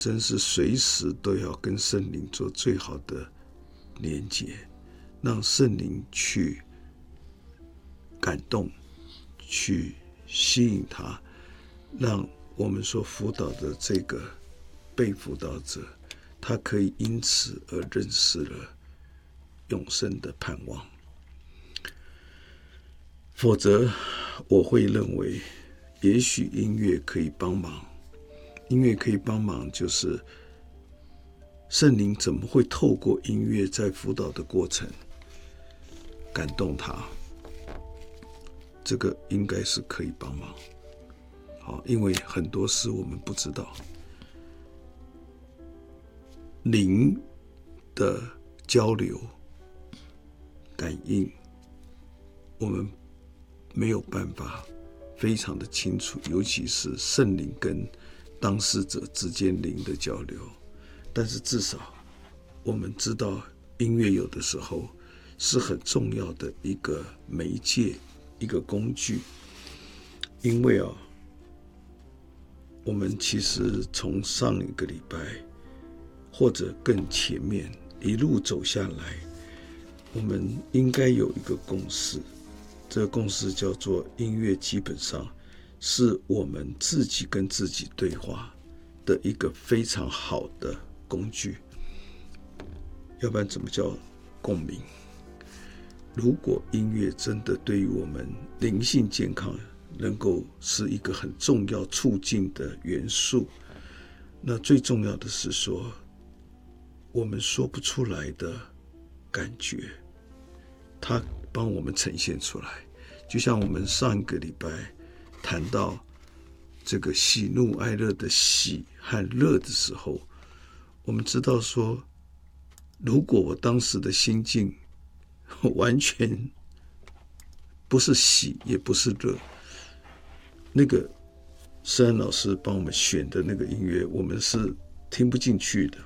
真是随时都要跟圣灵做最好的连结，让圣灵去感动，去吸引他，让我们所辅导的这个被辅导者，他可以因此而认识了永生的盼望。否则我会认为也许音乐可以帮忙，音乐可以帮忙，就是圣灵怎么会透过音乐在辅导的过程感动他，这个应该是可以帮忙。好，因为很多事我们不知道，灵的交流感应我们没有办法非常的清楚，尤其是圣灵跟当事者之间灵的交流。但是至少我们知道音乐有的时候是很重要的一个媒介，一个工具。因为我们其实从上一个礼拜或者更前面一路走下来，我们应该有一个共识，这个共识叫做音乐基本上是我们自己跟自己对话的一个非常好的工具，要不然怎么叫共鸣？如果音乐真的对于我们灵性健康能够是一个很重要促进的元素，那最重要的是说我们说不出来的感觉，它帮我们呈现出来。就像我们上一个礼拜谈到这个喜怒哀乐的喜和乐的时候，我们知道说，如果我当时的心境完全不是喜也不是乐，那个施安老师帮我们选的那个音乐我们是听不进去的。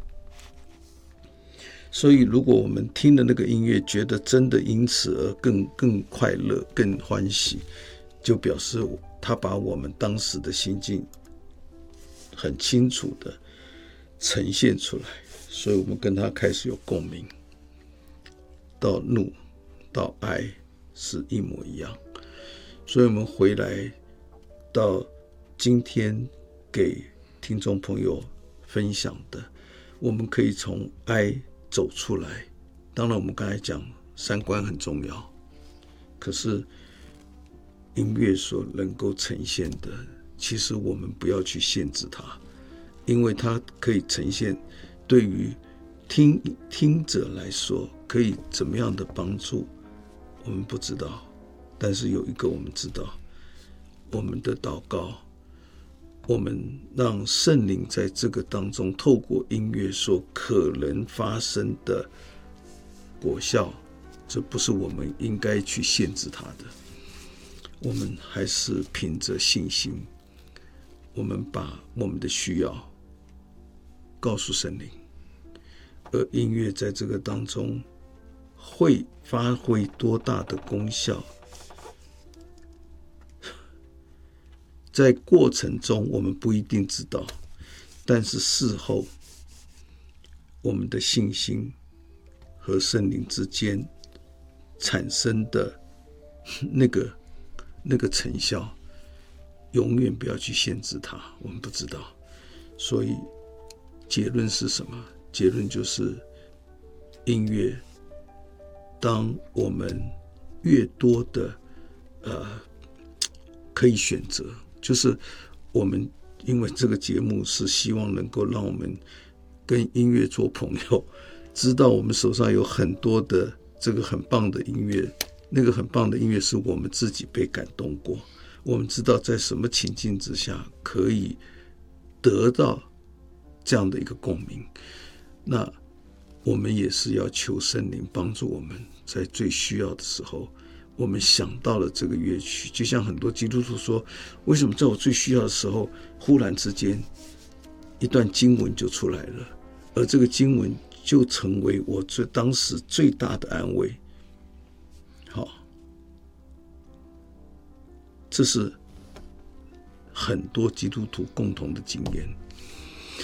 所以如果我们听了那个音乐觉得真的因此而更快乐更欢喜，就表示他把我们当时的心境很清楚的呈现出来，所以我们跟他开始有共鸣，到怒到哀是一模一样。所以我们回来到今天给听众朋友分享的，我们可以从哀走出来。当然我们刚才讲三观很重要，可是音乐所能够呈现的，其实我们不要去限制它，因为它可以呈现对于听者来说可以怎么样的帮助我们不知道。但是有一个我们知道，我们的祷告，我们让圣灵在这个当中透过音乐所可能发生的果效，这不是我们应该去限制它的。我们还是凭着信心，我们把我们的需要告诉圣灵，而音乐在这个当中会发挥多大的功效，在过程中我们不一定知道，但是事后我们的信心和圣灵之间产生的那个成效，永远不要去限制它，我们不知道。所以结论是什么？结论就是音乐，当我们越多的可以选择，就是我们因为这个节目是希望能够让我们跟音乐做朋友，知道我们手上有很多的这个很棒的音乐，那个很棒的音乐是我们自己被感动过，我们知道在什么情境之下可以得到这样的一个共鸣。那我们也是要求圣灵帮助我们，在最需要的时候我们想到了这个乐曲。就像很多基督徒说，为什么在我最需要的时候忽然之间一段经文就出来了，而这个经文就成为我当时最大的安慰。好，这是很多基督徒共同的经验。